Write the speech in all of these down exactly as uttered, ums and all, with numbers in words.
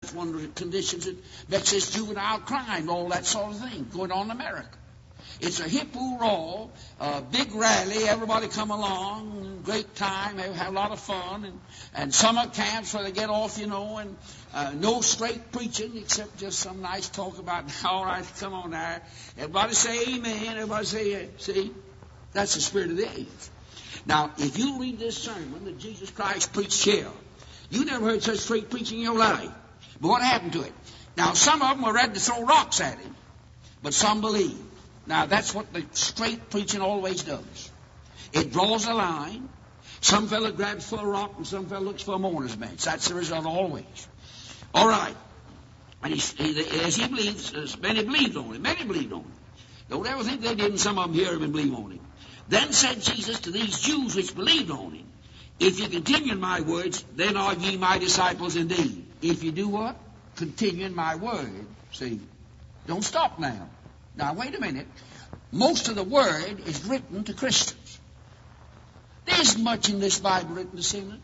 That's one of the conditions that makes this juvenile crime, all that sort of thing going on in America. It's a hip hoorah, a big rally, everybody come along, great time, they have a lot of fun, and, and summer camps where they get off, you know, and uh, no straight preaching except just some nice talk about, all right, come on now. Everybody say amen, everybody say, yeah. See, that's the spirit of the age. Now, if you read this sermon that Jesus Christ preached here, you never heard such straight preaching in your life. But what happened to it? Now, some of them were ready to throw rocks at him, but some believed. Now, that's what the straight preaching always does. It draws a line. Some fellow grabs for a rock and some fellow looks for a mourner's bench. That's the result always. All right. And he, he, as he believes, many believed on him. Many believed on him. Don't ever think they didn't. Some of them hear him and believe on him. Then said Jesus to these Jews which believed on him, if you continue in my words, then are ye my disciples indeed. If you do what? Continue in my word. See? Don't stop now. Now, wait a minute. Most of the Word is written to Christians. There's much in this Bible written to sinners.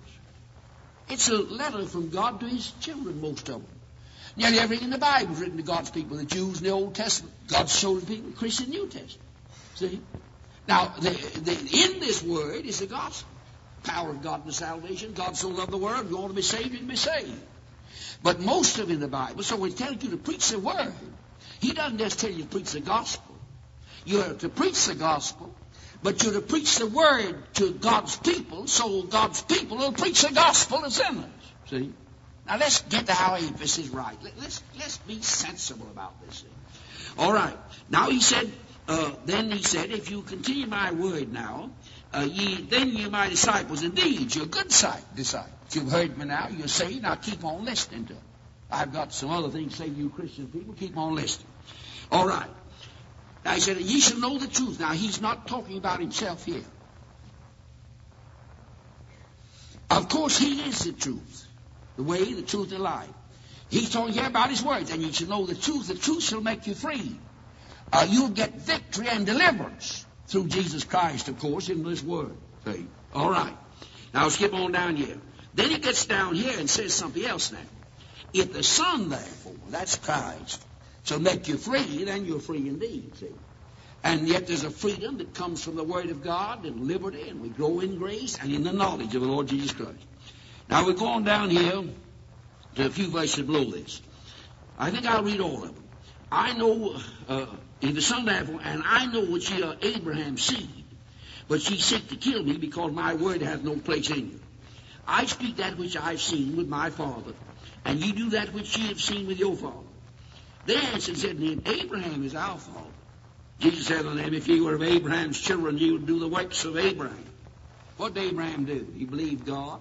It's a letter from God to His children, most of them. Nearly everything in the Bible is written to God's people. The Jews in the Old Testament, God's chosen people, the Christians in the New Testament. See? Now, the, the, in this Word is the gospel. Power of God to salvation. God so loved the world, if you want to be saved, you can be saved. But most of it in the Bible, so when He tells you to preach the Word, He doesn't just tell you to preach the gospel. You're to preach the gospel, but you're to preach the word to God's people, so God's people will preach the gospel to sinners. See? Now let's get to how this is right. Let's, let's be sensible about this thing. All right. Now he said, uh, then he said, if you continue my word now, uh, ye, then ye my disciples indeed. You're good disciples. You've heard me now. You're saved. Now keep on listening to it. I've got some other things to say to you Christian people. Keep on listening. All right. Now he said, ye shall know the truth. Now he's not talking about himself here. Of course he is the truth. The way, the truth, and life. He's talking here about his words. And ye shall know the truth. The truth shall make you free. Uh, you'll get victory and deliverance through Jesus Christ, of course, in this word. See? All right. Now skip on down here. Then he gets down here and says something else now. If the Son, therefore, that's Christ, shall make you free, then you're free indeed, see. And yet there's a freedom that comes from the Word of God and liberty, and we grow in grace and in the knowledge of the Lord Jesus Christ. Now we're going down here to a few verses below this. I think I'll read all of them. I know, uh, if the Son, therefore, and I know that ye are Abraham's seed, but ye seek to kill me because my word hath no place in you. I speak that which I have seen with my father, and ye do that which ye have seen with your father. They answered and said to him, Abraham is our father. Jesus said unto them, if ye were of Abraham's children, ye would do the works of Abraham. What did Abraham do? He believed God.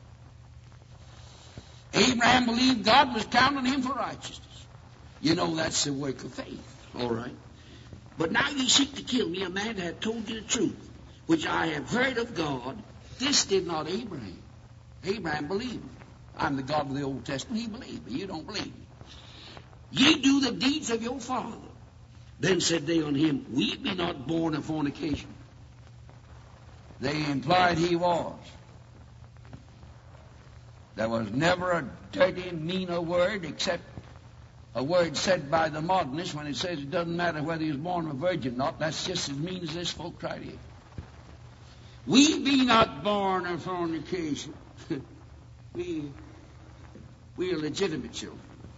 Abraham believed God was counting him for righteousness. You know that's the work of faith. All right. But now ye seek to kill me, a man that hath told you the truth, which I have heard of God. This did not Abraham. Abraham believed me. I'm the God of the Old Testament. He believed me. You don't believe me. Ye do the deeds of your father. Then said they unto him, we be not born of fornication. They implied he was. There was never a dirty, meaner word except a word said by the modernists when it says it doesn't matter whether he was born of a virgin or not. That's just as mean as this folk right here. We be not born of fornication. we, we are legitimate children.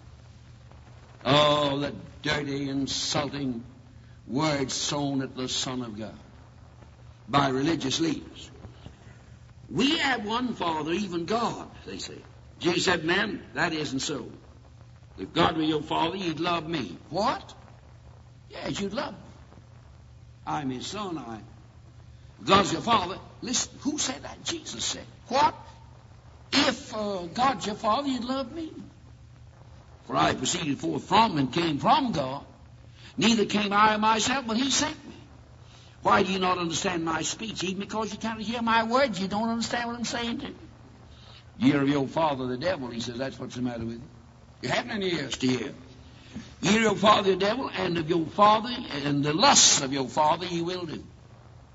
Oh, the dirty, insulting words sown at the Son of God by religious leaders. We have one Father, even God, they say. Jesus said, man, that isn't so. If God were your Father, you'd love me. What? Yes, you'd love me. I'm His Son. I. God's your Father. Listen, who said that? Jesus said. What? If uh, God's your Father, you'd love me. For I proceeded forth from and came from God. Neither came I of myself, but He sent me. Why do you not understand my speech? Even because you can't hear my words, you don't understand what I'm saying to you. You're of your father, the devil. He says, that's what's the matter with you. You haven't any ears to hear. You're of your father, the devil, and of your father, and the lusts of your father you will do.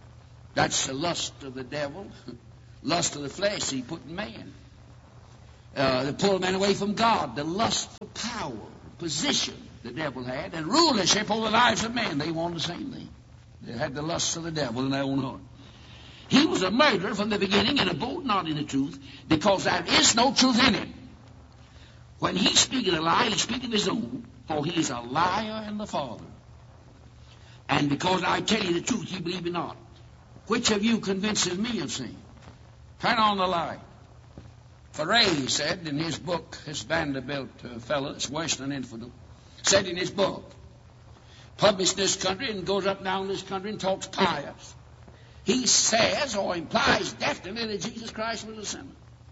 That's the lust of the devil, lust of the flesh he put in man. Uh, they pulled men away from God. The lust for power, position the devil had, and rulership over the lives of men. They wanted the same thing. They had the lusts of the devil in their own heart. He was a murderer from the beginning and abode not in the truth, because there is no truth in him. When he speaketh a lie, he speaketh his own, for he is a liar and the father. And because I tell you the truth, ye believe it not. Which of you convinces me of sin? Turn on the light. Foray said in his book, this Vanderbilt uh, fellow, this Western infidel, said in his book, published in this country and goes up down this country and talks pious. He says or implies definitely that Jesus Christ was a sinner.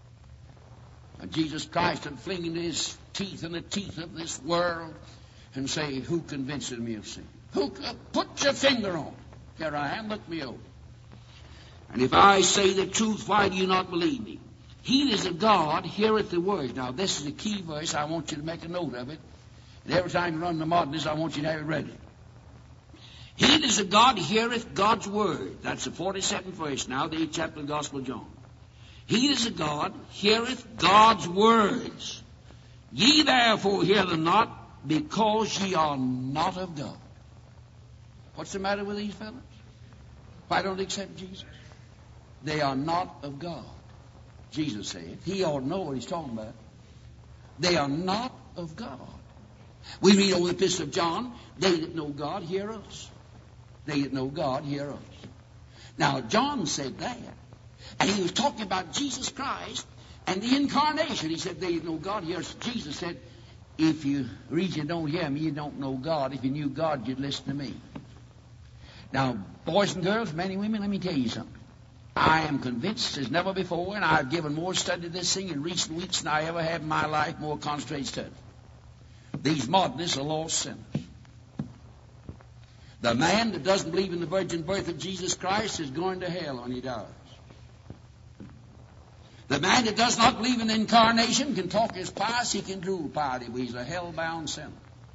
And Jesus Christ would fling into his teeth and the teeth of this world and say, who convinces me of sin? Who, uh, put your finger on it. Here I am, look me over. And if I say the truth, why do you not believe me? He that is of God heareth the word. Now this is a key verse. I want you to make a note of it. And every time you run the modernists, I want you to have it ready. He that is of God heareth God's word. That's the forty-second verse now, the eighth chapter of the Gospel of John. He that is of God heareth God's words. Ye therefore hear them not, because ye are not of God. What's the matter with these fellows? Why don't they accept Jesus? They are not of God. Jesus said. He ought to know what he's talking about. They are not of God. We read over the epistle of John, they that know God hear us. They that know God hear us. Now, John said that, and he was talking about Jesus Christ and the incarnation. He said, they that know God hear us. Jesus said, if you read you don't hear me, you don't know God. If you knew God, you'd listen to me. Now, boys and girls, men and women, let me tell you something. I am convinced as never before, and I've given more study to this thing in recent weeks than I ever have in my life, more concentrated study. These modernists are lost sinners. The man that doesn't believe in the virgin birth of Jesus Christ is going to hell when he dies. The man that does not believe in the incarnation can talk as pious, he can drool piety, but he's a hell-bound sinner.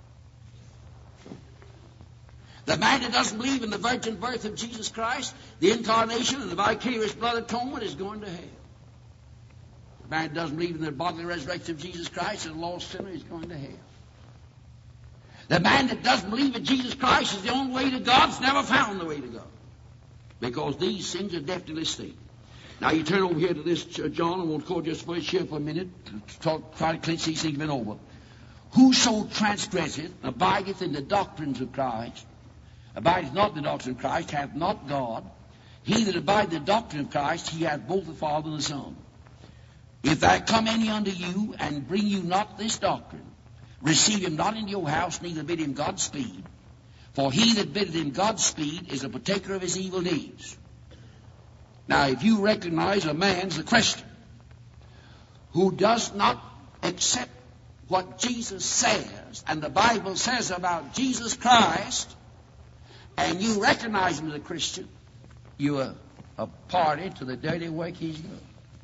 The man that doesn't believe in the virgin birth of Jesus Christ, the incarnation and the vicarious blood atonement is going to hell. The man that doesn't believe in the bodily resurrection of Jesus Christ and a lost sinner is going to hell. The man that doesn't believe that Jesus Christ is the only way to God has never found the way to God. Because these things are definitely stated. Now you turn over here to this, John, I won't quote just for here for a minute, to talk, try to clinch these things over. Whoso transgresseth, abideth in the doctrines of Christ, abideth not in the doctrine of Christ, hath not God. He that abideth in the doctrine of Christ, he hath both the Father and the Son. If there come any unto you, and bring you not this doctrine, receive him not into your house, neither bid him Godspeed. For he that biddeth him Godspeed is a partaker of his evil deeds. Now, if you recognize a man's a Christian who does not accept what Jesus says, and the Bible says about Jesus Christ, and you recognize him as a Christian, you are a party to the dirty work he's doing.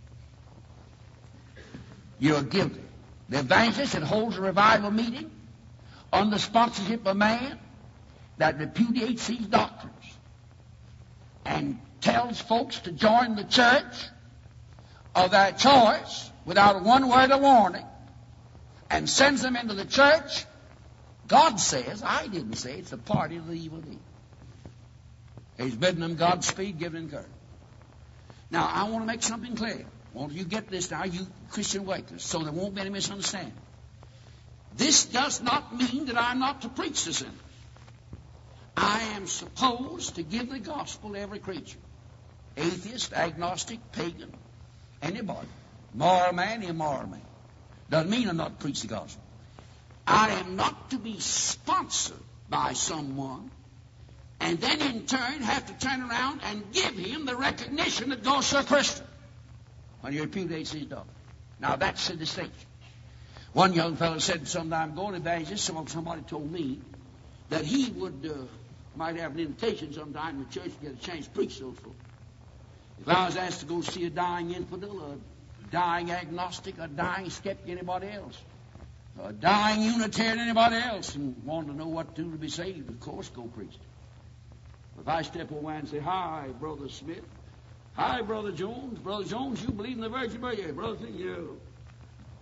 You are guilty. The evangelist that holds a revival meeting under sponsorship of a man that repudiates these doctrines and tells folks to join the church of their choice without one word of warning and sends them into the church, God says, I didn't say, it's a party of the evil deed. He's bidding them Godspeed, giving encouragement. Now, I want to make something clear. Won't you get this now, you Christian wakers, so there won't be any misunderstanding. This does not mean that I'm not to preach to sinners. I am supposed to give the gospel to every creature. Atheist, agnostic, pagan, anybody. Moral man, immoral man. Doesn't mean I'm not to preach the gospel. I am not to be sponsored by someone and then in turn have to turn around and give him the recognition that goes to a Christian when he repudiates his doctrine. Now that's the distinction. One young fellow said sometime going to evangelist, somebody told me that he would uh, might have an invitation sometime in the church to get a chance to preach those folks. If I was asked to go see a dying infidel, a dying agnostic, a dying skeptic, anybody else, a dying Unitarian, anybody else, and wanted to know what to do to be saved, of course, go preach. If I step over and say, hi, Brother Smith, hi, Brother Jones, Brother Jones, you believe in the virgin birth? Yeah, Brother Smith, yeah.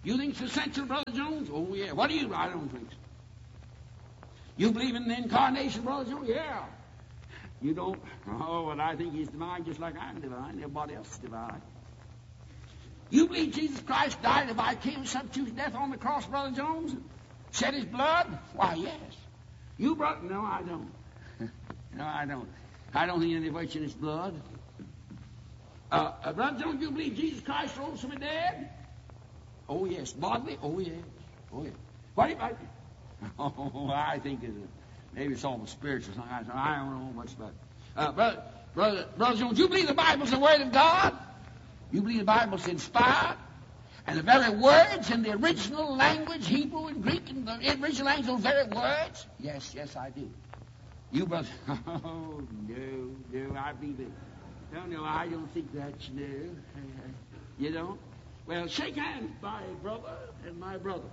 You think it's essential, Brother Jones? Oh, yeah. What do you? I don't think so. You believe in the incarnation, Brother Jones? Yeah. You don't? Oh, and I think he's divine just like I'm divine. Everybody else is divine. You believe Jesus Christ died a vicarious substitute death on the cross, Brother Jones? Shed his blood? Why, yes. You brought... No, I don't. No, I don't. I don't think anybody shed his blood. Uh, uh, Brother Jones, you believe Jesus Christ rose from the dead? Oh, yes. Bodily? Oh, yes. Oh, yes. What about it? Oh, I think it's a, maybe it's almost spiritual. I don't know much about it. Uh, brother, brother, Brother Jones, you believe the Bible's the Word of God? You believe the Bible's inspired? And the very words in the original language, Hebrew and Greek, and the original language, those very words? Yes, yes, I do. You, brother, oh, no, no, I believe it. No, no, I don't think that's no. You don't? Well, shake hands, my brother and my brother.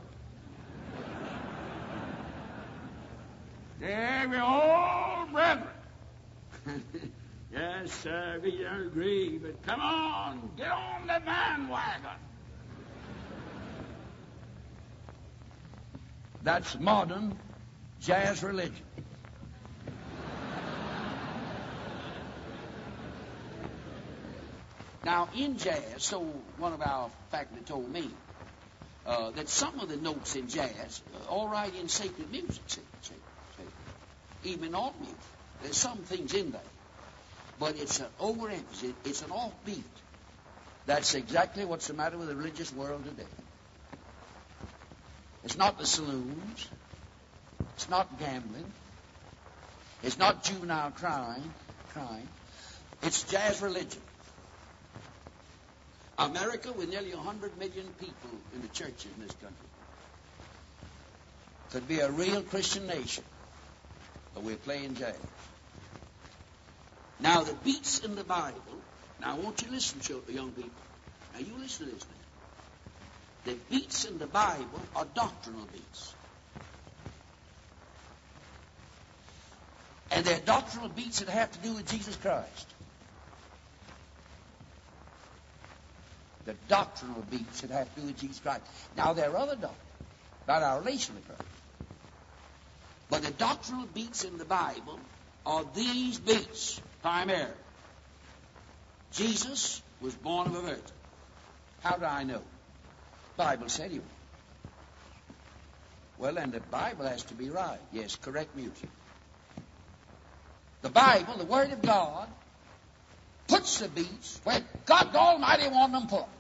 There we all brethren. Yes, sir, we don't agree, but come on, get on the bandwagon. That's modern jazz religion. Now, in jazz, so one of our faculty told me uh, that some of the notes in jazz are all right in sacred music, see, see, see. Even in alt music. There's some things in there. But it's an overemphasis. It's an offbeat. That's exactly what's the matter with the religious world today. It's not the saloons. It's not gambling. It's not juvenile crime. crime. It's jazz religion. America, with nearly one hundred million people in the churches in this country, could be a real Christian nation, but we're playing jazz. Now, the beats in the Bible, now I want you to listen, young people. Now, you listen to this now. The beats in the Bible are doctrinal beats. And they're doctrinal beats that have to do with Jesus Christ. The doctrinal beats that have to do with Jesus Christ. Now, there are other doctrines about our relation with Christ. But the doctrinal beats in the Bible are these beats, primarily. Jesus was born of a virgin. How do I know? The Bible said he was. Well, then the Bible has to be right. Yes, correct music. The Bible, the Word of God, puts the beats where God Almighty wanted them put.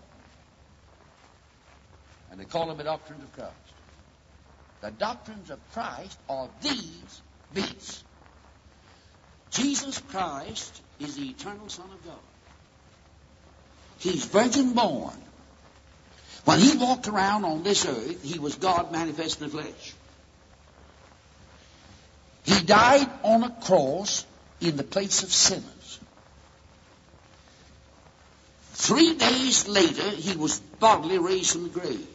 And they call them the doctrines of Christ. The doctrines of Christ are these beats. Jesus Christ is the eternal Son of God. He's virgin born. When he walked around on this earth, he was God manifest in the flesh. He died on a cross in the place of sinners. Three days later, he was bodily raised from the grave.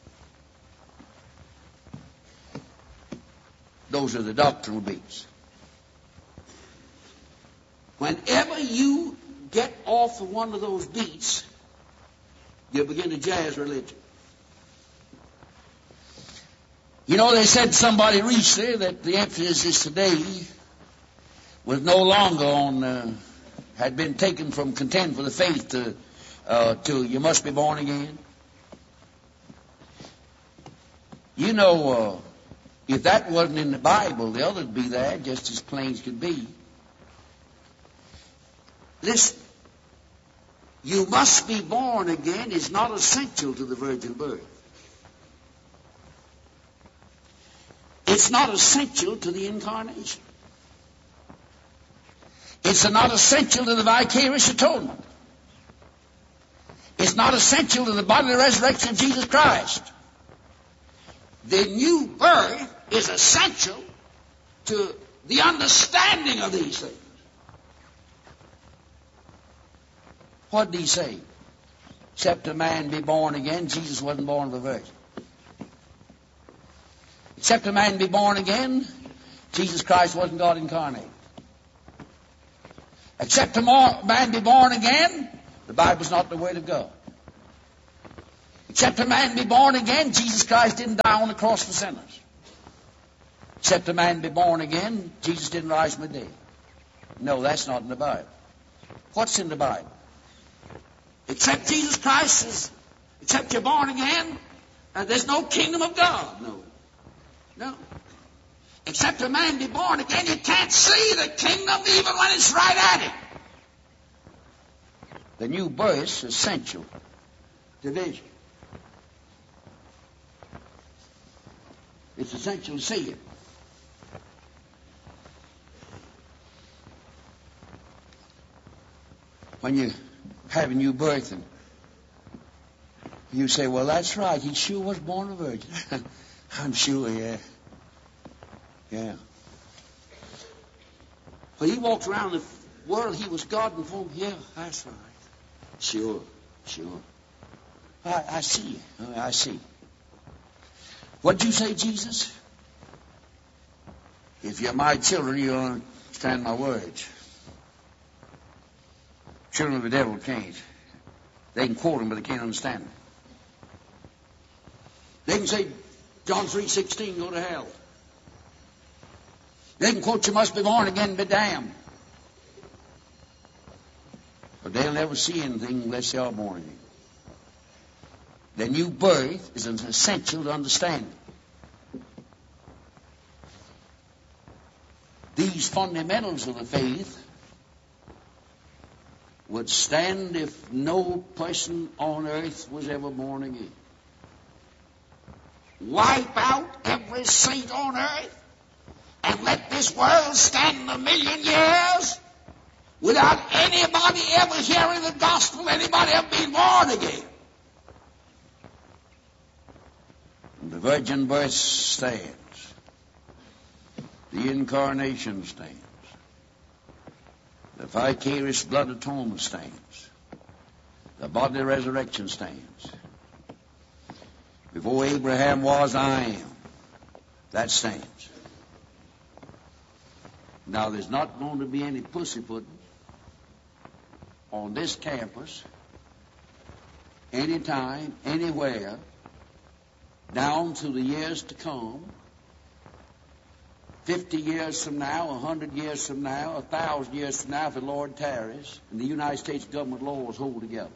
Those are the doctrinal beats. Whenever you get off of one of those beats, you begin to jazz religion. You know, they said somebody recently that the emphasis today was no longer on, uh, had been taken from contend for the faith to, uh, to you must be born again. You know, uh, if that wasn't in the Bible, the other would be there just as plain as could be. Listen, you must be born again is not essential to the virgin birth. It's not essential to the incarnation. It's not essential to the vicarious atonement. It's not essential to the bodily resurrection of Jesus Christ. The new birth is essential to the understanding of these things. What did he say? Except a man be born again, Jesus wasn't born of a virgin. Except a man be born again, Jesus Christ wasn't God incarnate. Except a man be born again, the Bible's not the Word of God. Except a man be born again, Jesus Christ didn't die on the cross for sinners. Except a man be born again, Jesus didn't rise from the dead. No, that's not in the Bible. What's in the Bible? Except Jesus Christ is, except you're born again, uh, there's no kingdom of God. No. No. Except a man be born again, you can't see the kingdom even when it's right at it. The new birth is essential to vision. It's essential to see it. When you have a new birth and you say, well, that's right, he sure was born a virgin. I'm sure, yeah. Yeah. When he walked around the world, he was God in form. Yeah, that's right. Sure, sure. I, I see. I see. What'd you say, Jesus? If you're my children, you'll understand my words. Children of the devil can't. They can quote them, but they can't understand them. They can say, John three sixteen, go to hell. They can quote, you must be born again and be damned. But they'll never see anything unless they are born again. The new birth is an essential to understanding. These fundamentals of the faith would stand if no person on earth was ever born again. Wipe out every saint on earth and let this world stand a million years without anybody ever hearing the gospel, anybody ever being born again. And the virgin birth stands. The incarnation stands. The vicarious blood atonement stands. The bodily resurrection stands. Before Abraham was, I am. That stands. Now, there's not going to be any pussyfooting on this campus, anytime, anywhere, down through the years to come, fifty years from now, a hundred years from now, a thousand years from now, if the Lord tarries, and the United States government laws hold together.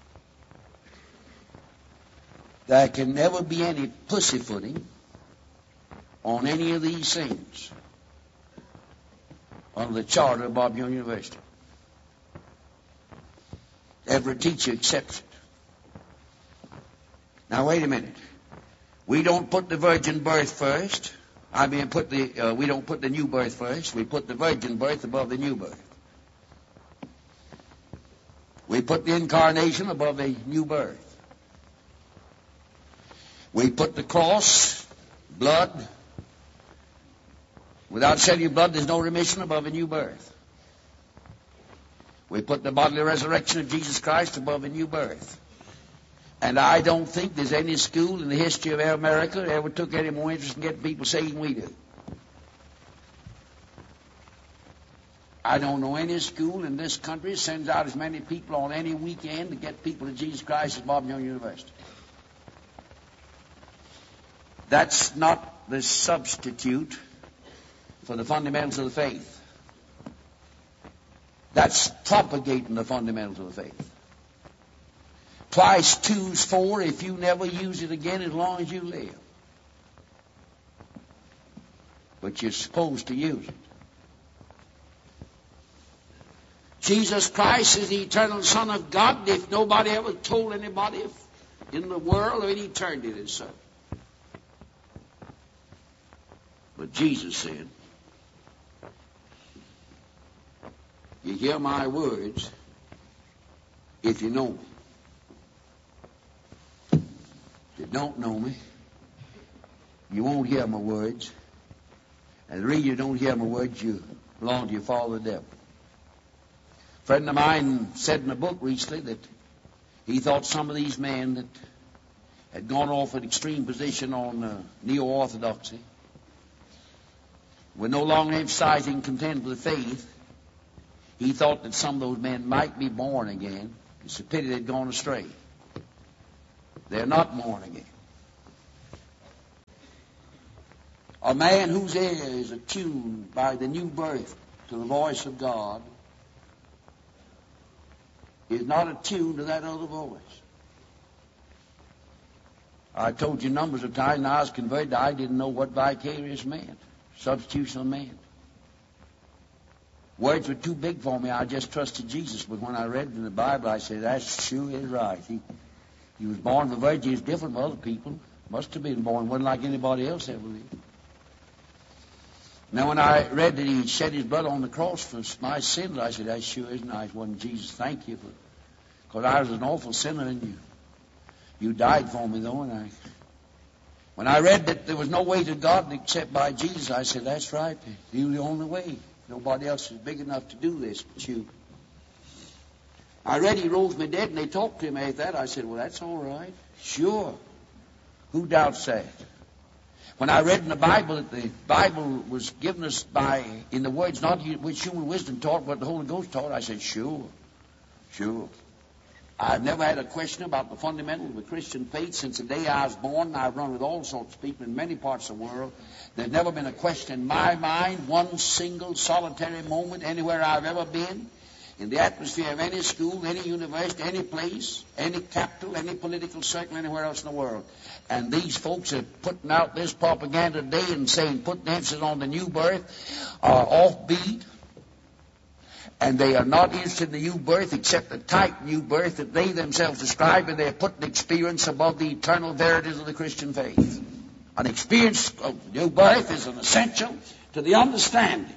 There can never be any pussyfooting on any of these things under the charter of Bob Young University. Every teacher accepts it. Now, wait a minute. We don't put the virgin birth first. I mean, put the uh, we don't put the new birth first. We put the virgin birth above the new birth. We put the incarnation above the new birth. We put the cross, blood. Without shedding blood, there's no remission above a new birth. We put the bodily resurrection of Jesus Christ above a new birth. And I don't think there's any school in the history of America that ever took any more interest in getting people saved than we do. I don't know any school in this country that sends out as many people on any weekend to get people to Jesus Christ as Bob Young University. That's not the substitute for the fundamentals of the faith. That's propagating the fundamentals of the faith. Twice two's four if you never use it again as long as you live. But you're supposed to use it. Jesus Christ is the eternal Son of God. If nobody ever told anybody if in the world or in eternity it is so. But Jesus said, you hear my words if you know me. If you don't know me, you won't hear my words. And the reason you don't hear my words, you belong to your father the devil. A friend of mine said in a book recently that he thought some of these men that had gone off an extreme position on uh, neo-orthodoxy were no longer emphasizing content with the faith. He thought that some of those men might be born again. It's a pity they'd gone astray. They're not born again. A man whose ear is attuned by the new birth to the voice of God is not attuned to that other voice. I told you numbers of times when I was converted, I didn't know what vicarious meant, substitutional meant. Words were too big for me. I just trusted Jesus. But when I read in the Bible, I said, that sure is right. He, he was born of a virgin. He's different from other people. Must have been born. Wasn't like anybody else ever lived. Now, when I read that he shed his blood on the cross for my sins, I said, that sure is nice. Wasn't Jesus? Thank you. Because I was an awful sinner, and you, you died for me, though. And I, when I read that there was no way to God except by Jesus, I said, that's right. He was the only way. Nobody else is big enough to do this but you. I read he rose from the dead, and they talked to him after that. I said, well, that's all right. Sure. Who doubts that? When I read in the Bible that the Bible was given us by, in the words not which human wisdom taught, but the Holy Ghost taught, I said, sure. Sure. I've never had a question about the fundamentals of the Christian faith since the day I was born, and I've run with all sorts of people in many parts of the world. There's never been a question in my mind, one single solitary moment anywhere I've ever been, in the atmosphere of any school, any university, any place, any capital, any political circle, anywhere else in the world. And these folks are putting out this propaganda today and saying, putting emphasis on the new birth, are offbeat. And they are not interested in the new birth except the type new birth that they themselves describe, and they're putting experience above the eternal verities of the Christian faith. An experience of new birth is an essential to the understanding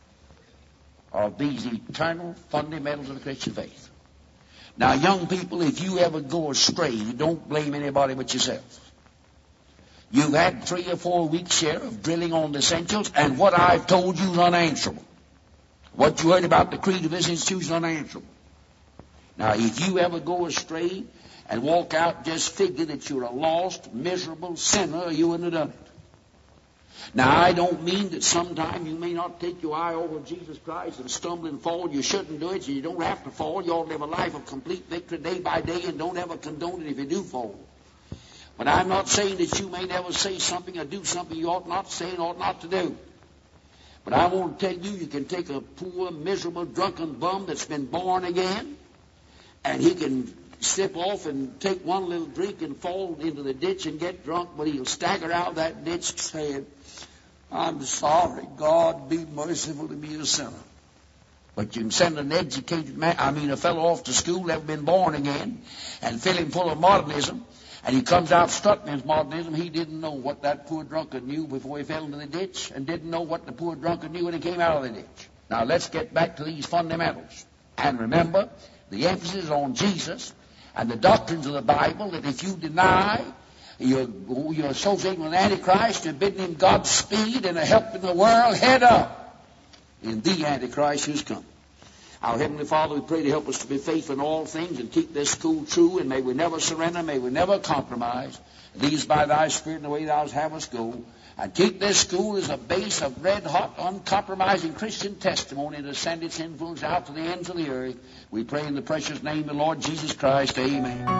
of these eternal fundamentals of the Christian faith. Now, young people, if you ever go astray, don't blame anybody but yourself. You've had three or four weeks here of drilling on the essentials, and what I've told you is unanswerable. What you heard about the creed of this institution is unanswerable. Now, if you ever go astray and walk out, just figure that you're a lost, miserable sinner, or you wouldn't have done it. Now, I don't mean that sometime you may not take your eye over Jesus Christ and stumble and fall. You shouldn't do it. You don't have to fall. You ought to live a life of complete victory day by day, and don't ever condone it if you do fall. But I'm not saying that you may never say something or do something you ought not to say and ought not to do. But I want to tell you, you can take a poor, miserable, drunken bum that's been born again, and he can slip off and take one little drink and fall into the ditch and get drunk, but he'll stagger out of that ditch saying, I'm sorry, God, be merciful to me, a sinner. But you can send an educated man, I mean a fellow off to school, never been born again, and fill him full of modernism, and he comes out strutting his modernism. He didn't know what that poor drunkard knew before he fell into the ditch, and didn't know what the poor drunkard knew when he came out of the ditch. Now let's get back to these fundamentals. And remember, the emphasis is on Jesus and the doctrines of the Bible, that if you deny you're, you're associating with Antichrist, you're bidding him Godspeed and a help in the world, head up in the Antichrist who's come. Our Heavenly Father, we pray to help us to be faithful in all things and keep this school true, and may we never surrender, may we never compromise. Lead us by thy Spirit in the way thou hast us go, and keep this school as a base of red-hot, uncompromising Christian testimony to send its influence out to the ends of the earth. We pray in the precious name of the Lord Jesus Christ. Amen.